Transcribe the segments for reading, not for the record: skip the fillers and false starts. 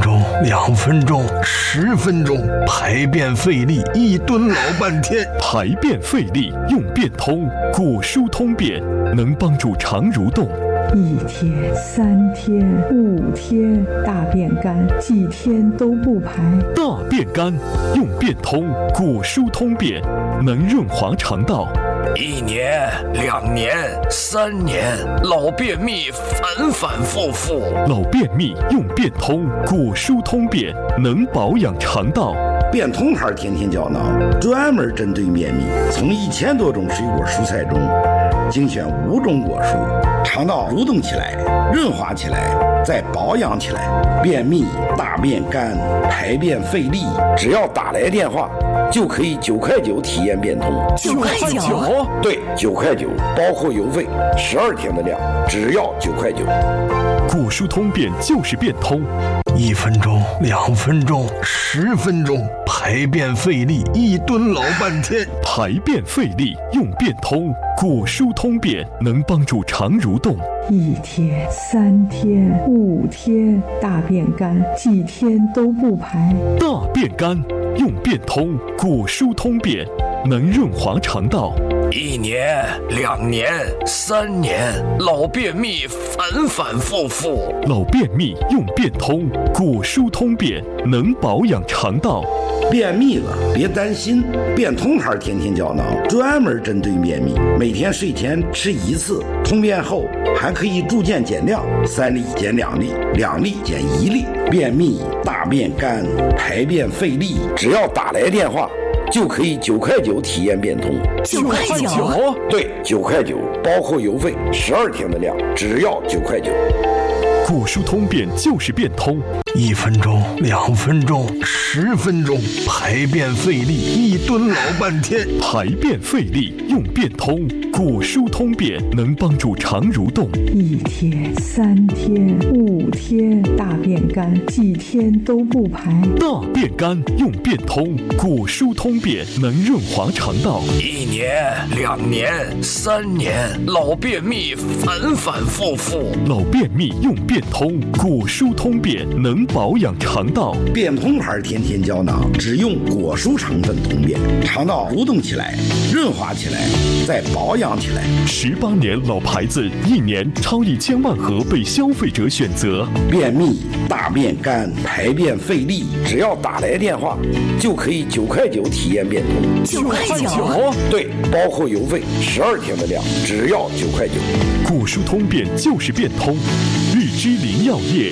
钟、2分钟、10分钟，排便费力，1蹲老半天。 排便费力用便通，果蔬通便能帮助肠蠕动。 1天、3天、5天，大便干，几天都不排。 大便干用便通，果蔬通便能润滑肠道。 1年、2年、3年，老便秘反反复复。 老便秘用便通，果蔬通便能保养肠道。 便通牌天天胶囊专门针对便秘，从1000多种水果蔬菜中精选5种果蔬，肠道蠕动起来，润滑起来，再保养起来。便秘、大便干、排便费力，只要打来电话就可以9块9体验便通。 9块9？ 对，9块9，包括邮费，12天的量，只要9块9。 果蔬通便就是便通。 1分钟、2分钟、10分钟，排便费力，1蹲老半天。 排便费力用便通，果蔬通便能帮助肠蠕动。 1天、3天、5天，大便干，几天都不排。 大便干用便通，果蔬通便能润滑肠道。 1年、2年、3年，老便秘反反复复。 老便秘用便通，果蔬通便能保养肠道。 便秘了别担心，便通牌天天胶囊专门针对便秘，每天睡前吃1次，通便后还可以逐渐减量，3粒减2粒，2粒减1粒。便秘、大便干、排便费力，只要打来电话就可以9块9体验便通。 9块9？ 对，9块9，包括邮费，12天的量，只要9块9。 果蔬通便就是便通。 1分钟、2分钟、10分钟，排便费力，1蹲老半天。 排便费力用便通，果蔬通便能帮助肠蠕动。 1天、3天、5天，大便干，几天都不排。 大便干用便通，果蔬通便能润滑肠道。 1年、2年、3年，老便秘反反复复。 老便秘用便通，果蔬通便能保养肠道。 便通牌天天胶囊只用果蔬成分通便，肠道蠕动起来，润滑起来，再保养起来。 18年老牌子，1年超1000万盒被消费者选择。 便秘、大便干、排便费力，只要打来电话就可以9块9体验便通。 9块9？ 对，包括邮费，12天的量，只要9块9。 果蔬通便就是便通，日之林药业。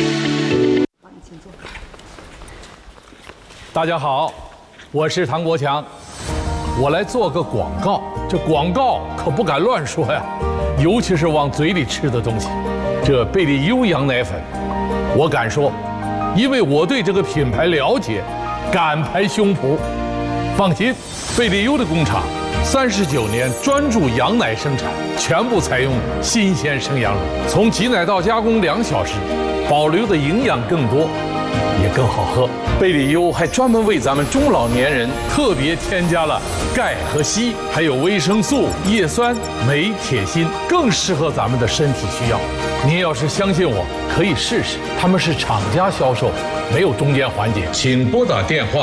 大家好，我是唐国强，我来做个广告。这广告可不敢乱说呀，尤其是往嘴里吃的东西。这贝利优羊奶粉，我敢说，因为我对这个品牌了解，敢拍胸脯。放心，贝利优的工厂39年专注羊奶生产，全部采用新鲜生羊乳，从挤奶到加工2小时，保留的营养更多，也更好喝。贝利优还专门为咱们中老年人特别添加了钙和硒，还有维生素、叶酸、镁、铁、锌，更适合咱们的身体需要。您要是相信我，可以试试。他们是厂家销售，没有中间环节。请拨打电话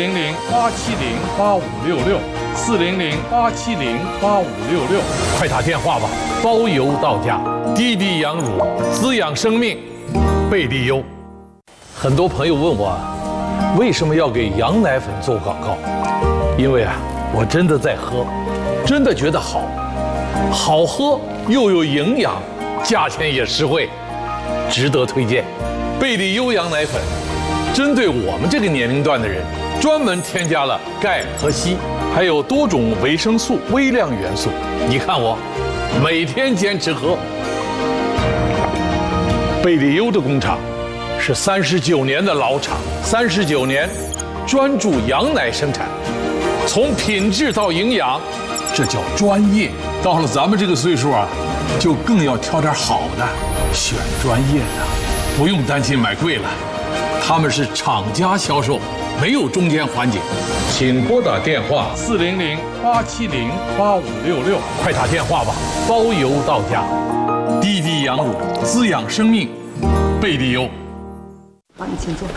400-870-8566，400-870-8566，快打电话吧，包邮到家。滴滴羊乳，滋养生命，贝利优。很多朋友问我，为什么要给羊奶粉做广告？因为我真的在喝，真的觉得好喝又有营养，价钱也实惠，值得推荐。贝利优羊奶粉针对我们这个年龄段的人，专门添加了钙和硒，还有多种维生素、微量元素。你看我每天坚持喝。贝利优的工厂是39年的老厂，39年专注羊奶生产，从品质到营养，这叫专业。到了咱们这个岁数就更要挑点好的，选专业的，不用担心买贵了。他们是厂家销售，没有中间环节。请拨打电话400-870-8566，快打电话吧，包邮到家。滴滴羊乳，滋养生命，贝利优。 好，你请坐。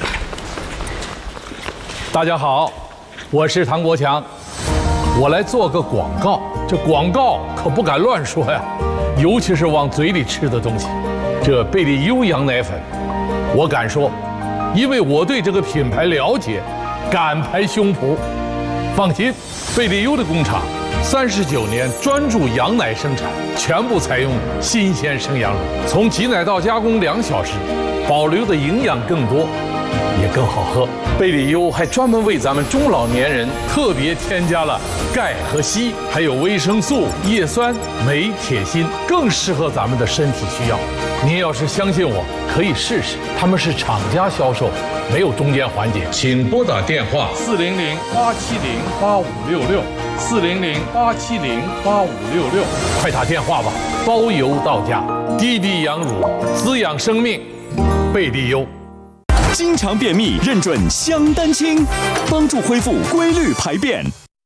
大家好，我是唐国强，我来做个广告。这广告可不敢乱说呀，尤其是往嘴里吃的东西。这贝利优羊奶粉，我敢说，因为我对这个品牌了解，敢拍胸脯。放心，贝利优的工厂39年专注羊奶生产，全部采用新鲜生羊乳，从挤奶到加工2小时，保留的营养更多，也更好喝。贝利优还专门为咱们中老年人特别添加了钙和硒，还有维生素、叶酸、镁、铁、锌，更适合咱们的身体需要。您要是相信我，可以试试。他们是厂家销售，没有中间环节。请拨打电话400-870-8566，400-870-8566，快打电话吧，包邮到家。滴滴羊乳，滋养生命，贝利优。 经常便秘，认准香丹清，帮助恢复规律排便。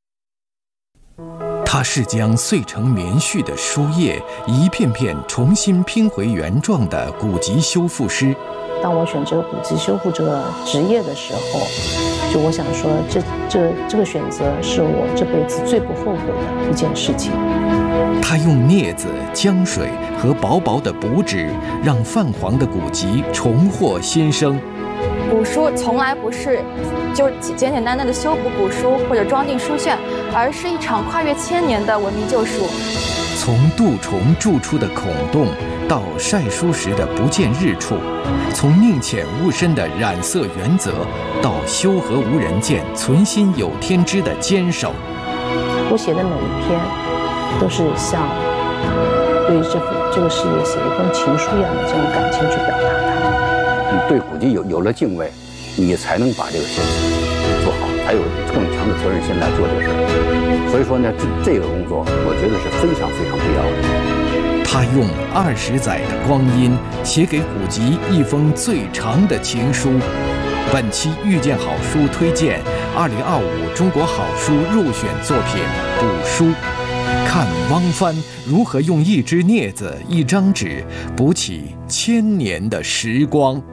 它是将碎成棉絮的书页一片片重新拼回原状的古籍修复师。 当我选这个古籍修复这个职业的时候，就我想说，这个选择是我这辈子最不后悔的一件事情。 他用镊子、浆水和薄薄的补纸，让泛黄的古籍重获新生。 古书从来不是就简简单单的修补古书或者装进书卷，而是一场跨越1000年的文明救赎。 从杜虫蛀出的孔洞，到晒书时的不见日处，从宁浅勿深的染色原则，到修和无人见、存心有天知的坚守。 我写的每一篇，都是像对于这个事业写一封情书一样的这种感情去表达它。 你对古籍有了敬畏，你才能把这个事做好，才有更强的责任心来做这个事儿。所以说呢，这个工作我觉得是非常非常必要的。 他用20载的光阴写给古籍一封最长的情书。本期遇见好书推荐2025中国好书入选作品《古书》，看汪帆如何用一只镊子、一张纸补起1000年的时光。